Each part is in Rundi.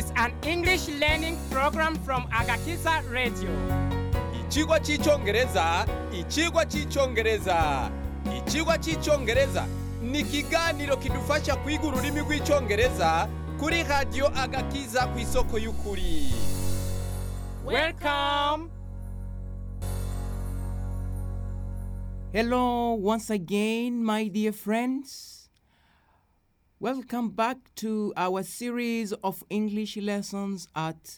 is an English learning program from Agakiza Radio. Ichigwa cy'icyongereza, ichigwa cy'icyongereza. Ichigwa cy'icyongereza ni ikiganiro kidufasha kwiga ururimi rw'icyongereza kuri Radio Agakiza ku isoko y'ukuri. Welcome. Hello once again, my dear friends. Welcome back to our series of English lessons at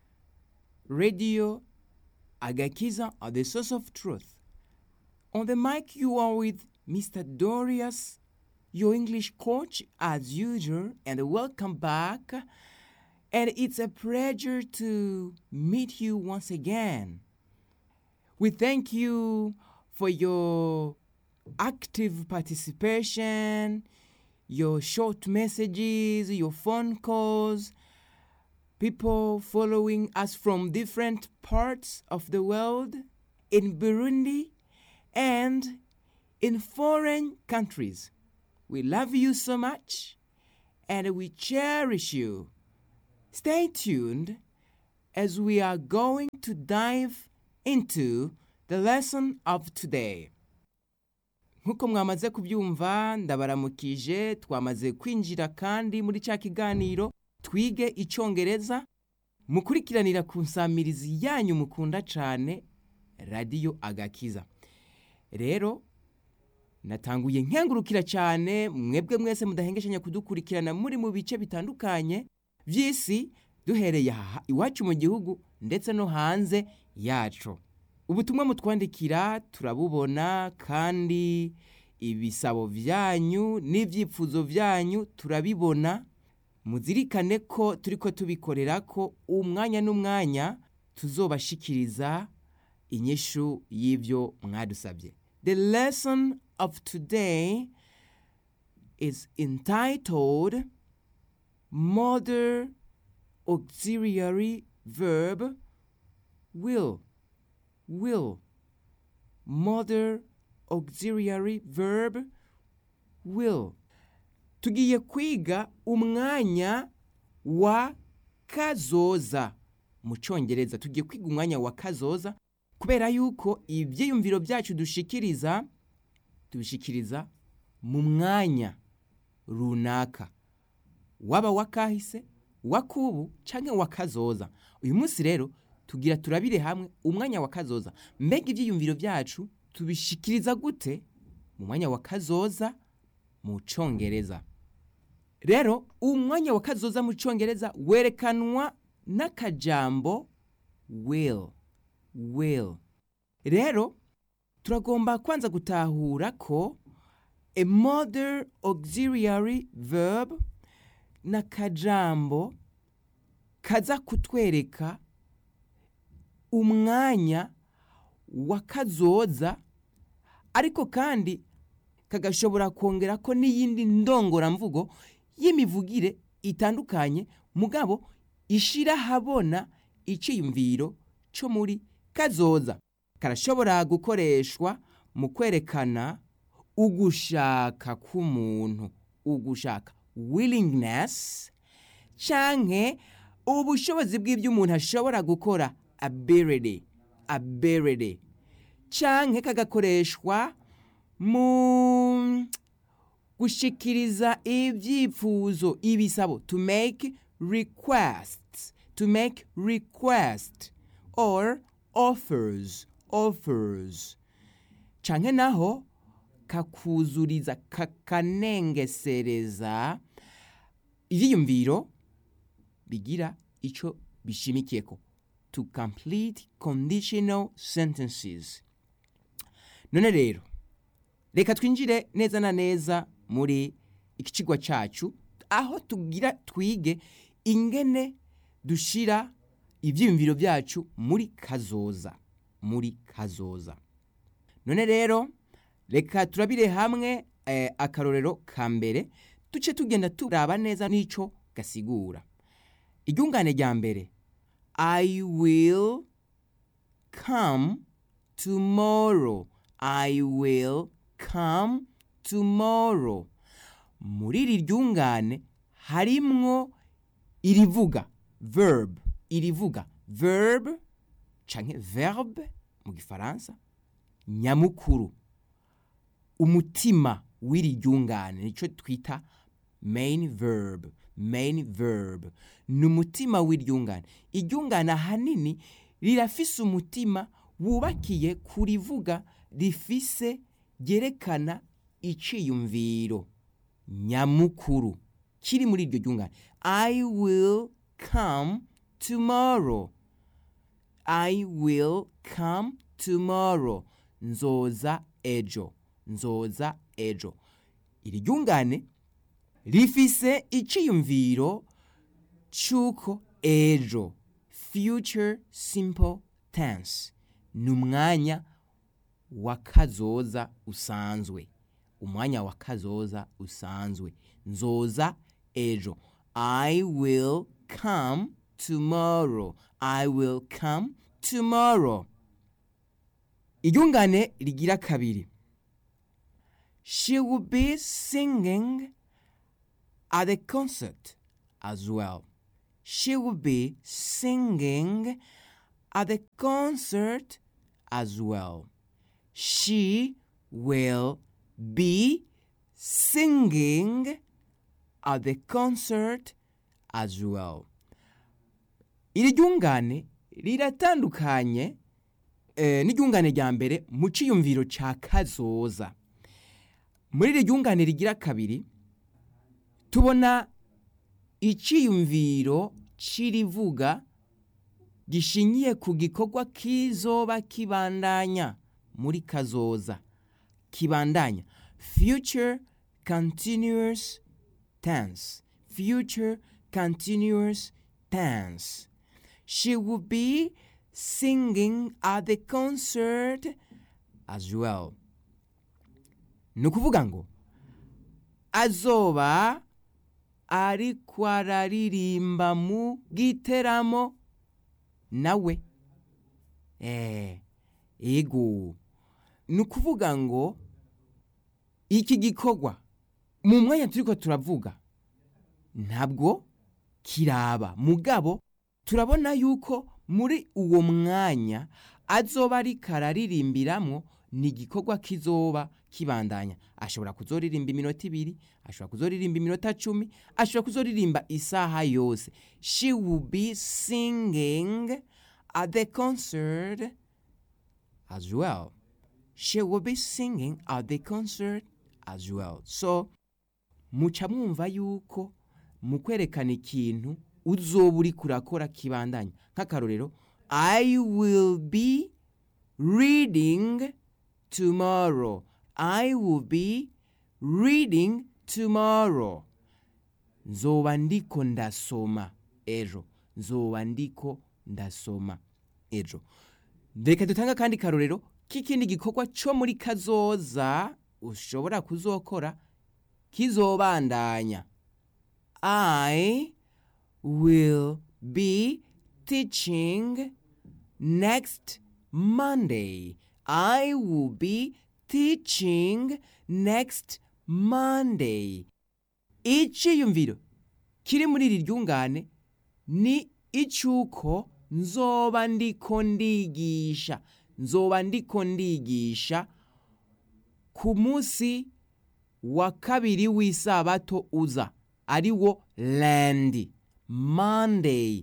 Radio Agakiza, the source of truth. On the mic, you are with Mr. Dorius, your English coach, as usual, and welcome back. And it's a pleasure to meet you once again. We thank you for your active participation, your short messages, your phone calls, people following us from different parts of the world, in Burundi and in foreign countries. We love you so much and we cherish you. Stay tuned as we are going to dive into the lesson of today. Nkuko mwamaze kubyumva, ndabaramukije, twamaze kwinjira kandi muri cya kiganiro twige icyongereza, mukurikiranira ku nsamirizi yanyu mukunda cyane, Radio Agakiza. Rero natanguye nkengurukira cyane mwebwe mwese mudahengeshanya kudukurikirana muri mu bice bitandukanye by'isi, duhereye iwacu mu gihugu ndetse no hanze yacu. Ubutumwa mutwandikira turabubona, kandi ibisabo byanyu n'ibyifuzo byanyu turabibona. Muzirikane ko turiko tubikorera ko umwanya n'umwanya tuzobashikiriza inyishu y'ibyo mwadusabye. The lesson of today is entitled Modern Auxiliary Verb will. Modern auxiliary verb will. Tugiye kwiga umwanya wa kazoza mu cyongereza. Tugiye kwiga umwanya wa kazoza kubera yuko ibyiyumviro byacu tubishikiriza mu mwanya runaka, waba wakahise, wakubu canke wakazoza. Uyu munsi rero tugira turabire hamwe umwanya wa kazoza. Mbega ibyiyumviro byacu tubishikiriza gute mu mwanya wa kazoza mu cyongereza? Rero umwanya wa kazoza mu cyongereza werekanwa n'akajambo will. Rero turagomba kwanza gutahura ko a modern auxiliary verb n'akajambo kaza kutwereka umwanya wa kazoza, ariko kandi kagashobora kongera ko n'iyindi ndongoramvugo y'imivugire itandukanye, mugabo ishira habona iciyumviro cyo muri kazoza. Karashobora gukoreshwa mu kwerekana ugushaka k'umuntu, ugushaka willingness, canke ubushobozi bw'ibyo umuntu ashobora gukora, ability, canke kagakoreshwa mu gushikiriza ibyifuzo, ibisabo, to make request or offers, canke naho kakuzuriza, kakanengesereza ivyiyumviro bigira ico bishimikiyeko, to complete conditional sentences. None rero reka twinjire neza na neza muri ikicigwa cyacu, aho tugira twige ingene dushira ivyiyumviro byacu muri kazoza. None rero reka turabire hamwe akarorero ka mbere, duce tugenda turaba neza n'ico gasigura. Iryungane rya mbere, I will come tomorrow. I will come tomorrow. Muri iri ryungane harimwo irivuga verb irivuga verb canke verbe mu gifaransa nyamukuru umutima w'iri ryungane nico twita main verb ni umutima w'iryungane iryungane ahanini rirafise umutima wubakiye kurivuga rifise ryerekana iciyumviro nyamukuru kiri muri iryo ryungane. I will come tomorrow. I will come tomorrow. Nzoza ejo. Nzoza ejo. Iri ryungane rifise iciyumviro cuko ejo. Future simple tense. Ni umwanya wa kazoza usanzwe. Umwanya wa kazoza usanzwe. Nzoza ejo. I will come tomorrow. I will come tomorrow. Iryungane rigira kabiri. She will be singing at the concert as well. She will be singing at the concert as well. She will be singing at the concert as well. Iri ryungane riratandukanye n'iryungane rya mbere mu ciyumviro ca kazoza. Muri iri ryungane rigira kabiri tubona iciyumviro cirivuga gishingiye ku gikorwa kizoba kibandanya muri kazoza. Kibandanya. Future continuous tense. Future continuous tense. She will be singing at the concert as well. Nukuvuga ngo azoba ariko araririmba mu giteramo nawe. Ego. Nukuvuga ngo iki gikorwa mu mwanya turiko turavuga ntabwo kiraba mugabo turabona yuko muri uwo mwanya azoba ariko araririmbiramwo ni igikorwa kizoba kibandanya. Ashobora kuzoririmba iminota 2, ashobora kuzoririmba iminota 10, ashobora kuzoririmba isaha yose. She will be singing at the concert as well. She will be singing at the concert as well. So, muca mwumva yuko mu kwerekana ikintu uzoba uri kurakora kibandanya. Nk'akarorero, I will be reading tomorrow. I will be reading tomorrow. Nzoba ndiko ndasoma ejo. Nzoba ndiko ndasoma ejo. Reka dutanga kandi karorero k'ikindi gikorwa cyo muri kazoza ushobora kuzokora kizobandanya. I will be teaching next Monday. I will be teaching next Monday. Iciyumviro kiri muri iri ryungane ni icuko nzoba ndiko ndigisha. Nzoba ndiko ndigisha ku munsi wa kabiri w'isabato uza ariwo land. Monday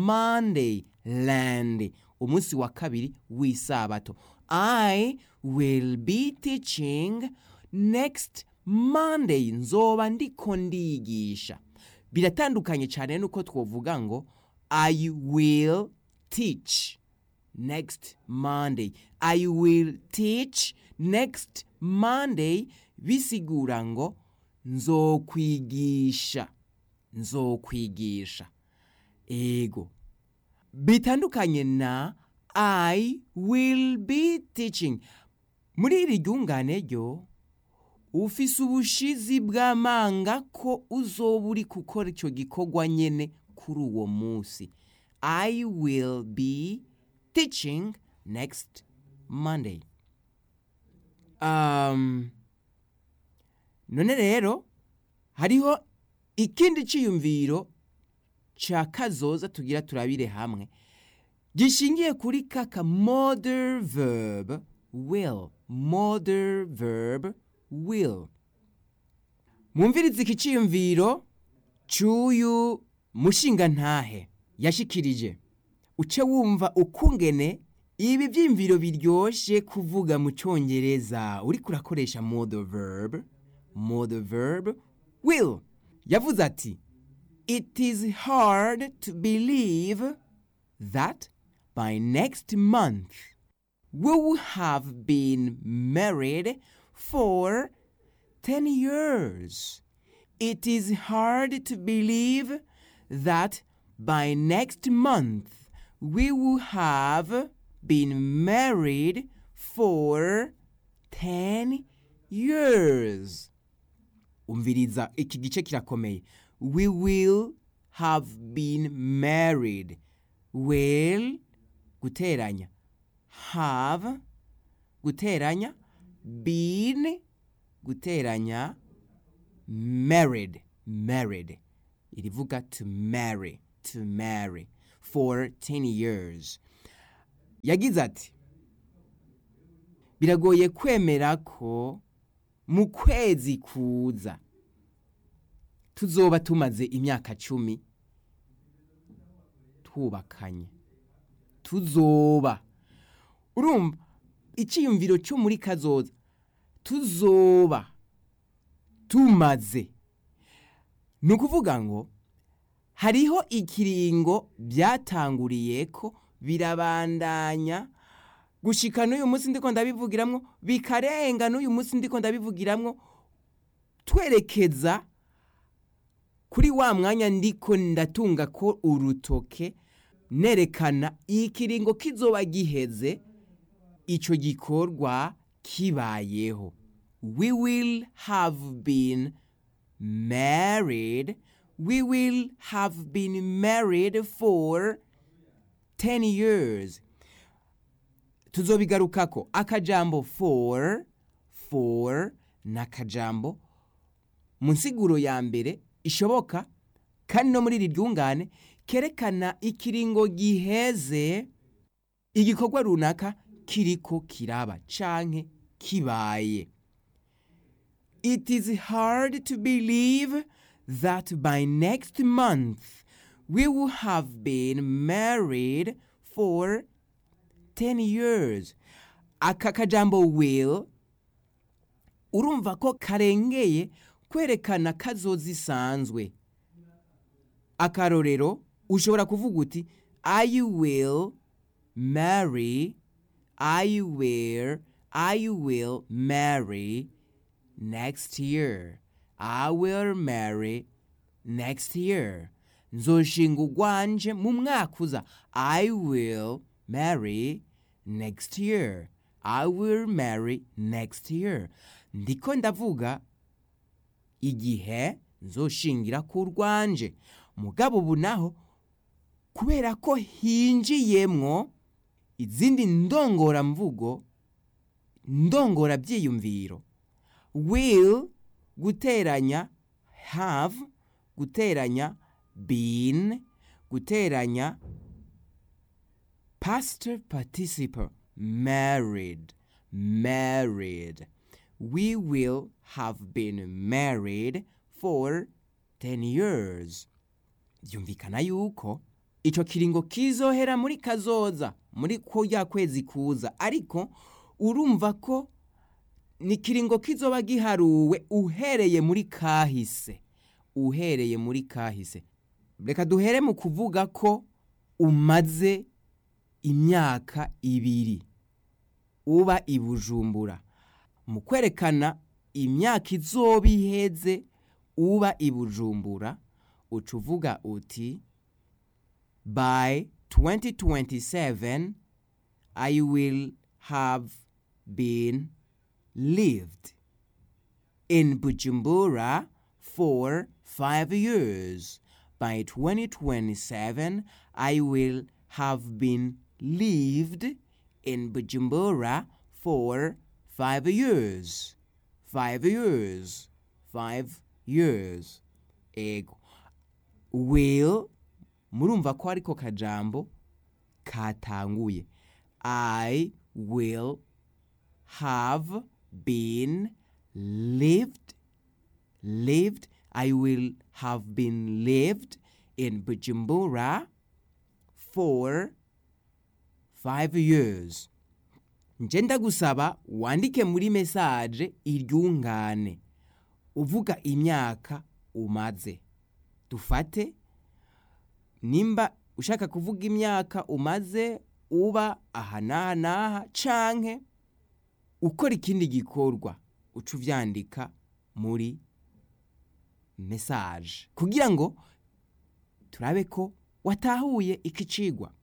land. Umunsi wa kabiri w'isabato. I will be teaching next Monday. Nzoba ndiko ndigisha. Biratandukanye cyane nuko twovuga ngo I will teach next Monday. I will teach next Monday bisigura ngo nzokwigisha. Nzokwigisha. Ego. Bitandukanye na I will be teaching. Muri iri ryungane ryo ufise ubushizi bw'amanga ko uzoba uri gukora ico gikorwa nyene kuri uwo munsi. I will be teaching next Monday. None rero hariho ikindi ciyumviro ca kazoza tugira turabire hamwe gishingiye kuri kaka modal verb will. Modal verb will. Mwumvirize iki ciyumviro c'uyu mushinga ntahe yashikirije, uce wumva ukungene ibi vyimviro biryoshe kuvuga mu Congereza uriko urakoresha modal verb. Modal verb will. Yavuze ati, it is hard to believe that by next month we will have been married for 10 years. It is hard to believe that by next month we will have been married for 10 years. Umviriza iki gice kirakomeye. We will have been married. Will guteranya have guteranya been guteranya married. Married irivuga to marry for 10 years. Yagize ati, biragoye kwemera ko mu kwezi kuza tuzoba tumaze imyaka 10 twubakanye. Tuzoba, urumva iciyumviro cyo muri kazoza, tuzoba tumaze, ni ukuvuga ngo hariho ikiringo byatanguriyeko birabandanya gushika n'uyu munsi ndiko ndabivugiramwo, bikarenga n'uyu munsi ndiko ndabivugiramwo, twerekeza kuri wa mwanya ndiko ndatunga ko urutoke nerekana ikiringo kizoba giheze ico gikorwa kibayeho. We will have been married. We will have been married for 10 years. Tuzobigarukako akajambo for n'akajambo mu nsiguro ya mbere ishoboka kandi no muri iri ryungane kerekana ikiringo giheze igikorwa runaka kiriko kiraba canke kibaye. It is hard to believe that by next month we will have been married for 10 years. Aka kajambo will urumva ko karengeye kwerekana kazoza isanzwe. Akarorero ushobora kuvuga uti I will marry next year. I will marry next year. Nzoshinga ugwanje mu mwaka uza. I will marry next year. I will marry next year. Ndiko ndavuga igihe nzoshingira ku rwanje. Mugabo ubu naho kubera ko hinjiyemwo izindi ndongora mvugo, ndongora byiyumviro. Will guteranya have guteranya been guteranya past participle married. We will have been married for 10 years. Yumvikana yuko ico kiringo kizohera muri kazoza, muri kujya kwezi kuza, ariko urumva ko ni kiringo kizoba giharuwe uhereye muri kahise. Reka duhere mu kuvuga ko umaze imyaka 2 uba i Bujumbura. Mu kwerekana imyaka izoba iheze uba i Bujumbura, ucuvuga uti by 2027 I will have been lived in Bujumbura for 5 years. By 2027 I will have been lived in Bujumbura for 5 years. 5 years. Ego. Will murumva ko ariko kajambo katanguye. I will have been lived. I will have been lived in Bujumbura for 5 years. Nje ndagusaba wandike muri message iryungane uvuga imyaka umaze. Dufate nimba ushaka kuvuga imyaka umaze uba aha n'aha canke ukora ikindi gikorwa uca uvyandika muri message kugira ngo turabe ko watahuye iki cigwa.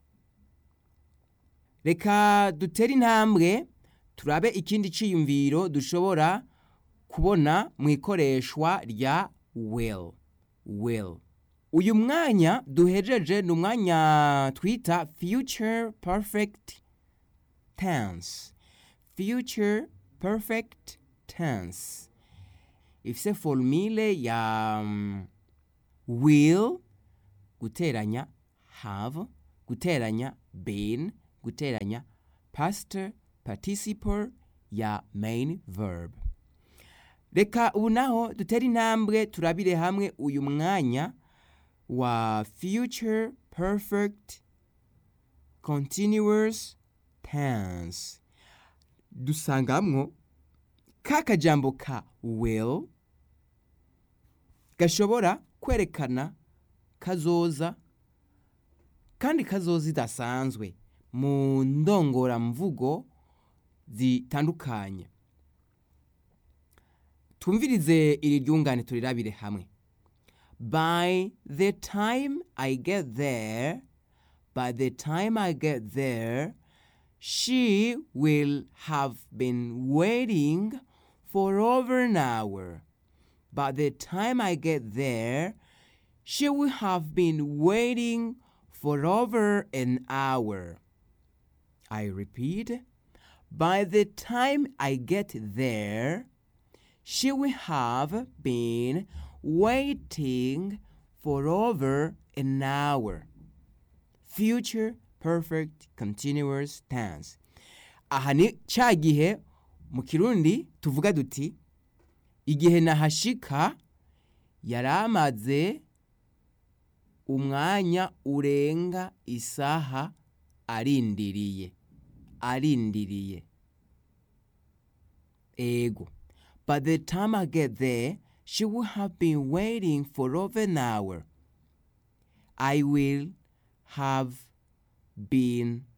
Reka dutere intambwe turabe ikindi ciyumviro dushobora kubona mu ikoreshwa rya will. Uyu mwanya duhejeje ni umwanya twita future perfect tense. Future perfect tense ifise formule ya will guteranya have guteranya been guteranya past participle ya main verb. Reka ubu naho dutere intambwe turabire hamwe uyu mwanya wa future perfect continuous tense. Dusangamwo kakajambo ka will gashobora kwerekana kazoza kandi kazoza idasanzwe mu ndongora mvugo zitandukanye. Tumvirize iri ryungane turirabire hamwe. By the time I get there, she will have been waiting for over an hour. By the time I get there, she will have been waiting for over an hour. I repeat, by the time I get there, she will have been waiting for over an hour. Future perfect continuous tense. Aha ni ca gihe mu Kirundi tuvuga duti igihe nahashika yaramaze umwanya urenga isaha arindiriye. Ego. By the time I get there, she will have been waiting for over an hour. I will have been